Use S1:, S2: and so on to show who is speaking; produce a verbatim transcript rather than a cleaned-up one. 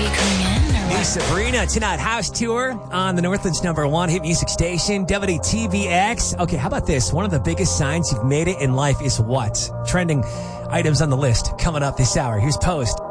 S1: you coming in or
S2: Hey,
S1: what?
S2: Sabrina, tonight, house tour on the Northland's number one hit music station, W T V X. Okay, how about this? One of the biggest signs you've made it in life is what? Trending items on the list coming up this hour. Here's Post.